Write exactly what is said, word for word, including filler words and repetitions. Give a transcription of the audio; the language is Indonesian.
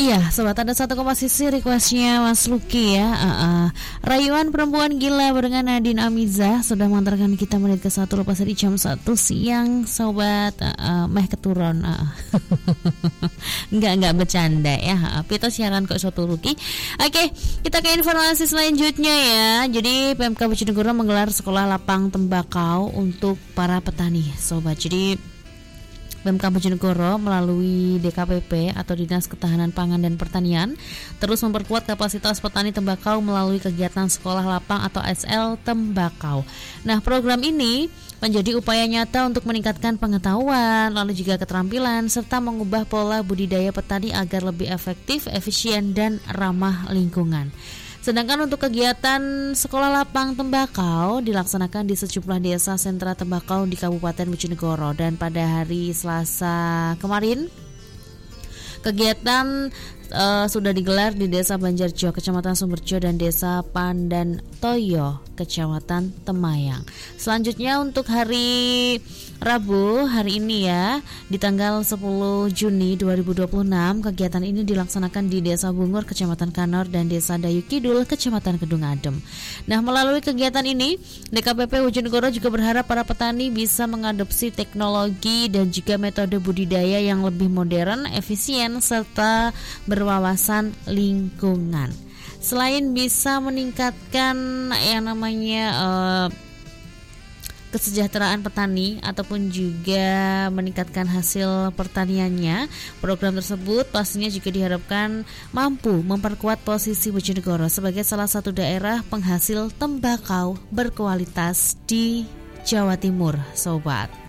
Iya, sobat, ada satu komposisi requestnya Mas Luki ya. uh, uh. Rayuan Perempuan Gila barengan Nadine Amiza sudah mengantarkan kita menit ke satu lepas dari jam satu siang, sobat. uh, uh, Meh keturun. uh. Enggak, enggak bercanda ya. uh, Pito siaran kok suatu Luki. Oke, kita ke informasi selanjutnya ya. Jadi P M K Bojonegoro menggelar sekolah lapang tembakau untuk para petani, sobat. Jadi P M K Bojonegoro melalui D K P P atau Dinas Ketahanan Pangan dan Pertanian terus memperkuat kapasitas petani tembakau melalui kegiatan sekolah lapang atau S L tembakau. Nah, program ini menjadi upaya nyata untuk meningkatkan pengetahuan, lalu juga keterampilan, serta mengubah pola budidaya petani agar lebih efektif, efisien, dan ramah lingkungan. Sedangkan untuk kegiatan sekolah lapang tembakau dilaksanakan di sejumlah desa sentra tembakau di Kabupaten Bojonegoro, dan pada hari Selasa kemarin kegiatan uh, sudah digelar di Desa Banjarjo, Kecamatan Sumberjo, dan Desa Pandan Toyo, Kecamatan Temayang. Selanjutnya untuk hari Rabu hari ini ya, di tanggal sepuluh Juni dua ribu dua puluh enam, kegiatan ini dilaksanakan di Desa Bungur, Kecamatan Kanor, dan Desa Dayu Kidul, Kecamatan Kedung Adem. Nah, melalui kegiatan ini D K P P Bojonegoro juga berharap para petani bisa mengadopsi teknologi dan juga metode budidaya yang lebih modern, efisien, serta berwawasan lingkungan. Selain bisa meningkatkan yang namanya uh, kesejahteraan petani ataupun juga meningkatkan hasil pertaniannya, program tersebut pastinya juga diharapkan mampu memperkuat posisi Bojonegoro sebagai salah satu daerah penghasil tembakau berkualitas di Jawa Timur, sobat.